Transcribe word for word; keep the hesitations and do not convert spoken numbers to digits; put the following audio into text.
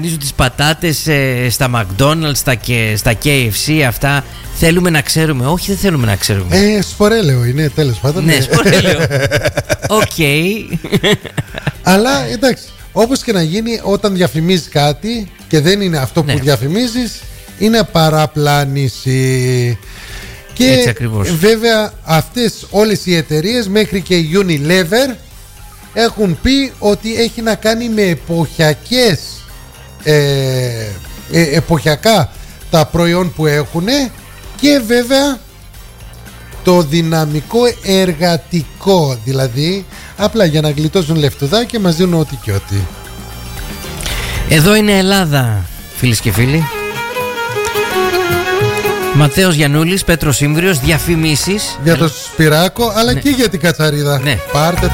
δανείζουν τις πατάτες ε, στα McDonald's, στα, και, στα κέι εφ σι, αυτά. Θέλουμε να ξέρουμε. Όχι, δεν θέλουμε να ξέρουμε. Ε, σπορέλαιο είναι, τέλος πάντων. Ναι, σπορέλαιο. Οκ. Αλλά εντάξει, όπως και να γίνει, όταν διαφημίζεις κάτι και δεν είναι αυτό που ναι. διαφημίζεις, είναι παραπλάνηση. Και έτσι ακριβώς. Βέβαια αυτές όλες οι εταιρείες, μέχρι και η Unilever, έχουν πει ότι έχει να κάνει με εποχιακές ε, ε, εποχιακά τα προϊόν που έχουν, και βέβαια το δυναμικό εργατικό, δηλαδή απλά για να γλιτώσουν λεφτουδάκια μας δίνουν ό,τι και ό,τι. Εδώ είναι Ελλάδα, φίλες και φίλοι. Ματθαίος Γιαννούλης, Πέτρος Ήμβριος, διαφημίσεις. Για το Σπυράκο, αλλά ναι. και για την Κατσαρίδα. Ναι. Πάρτε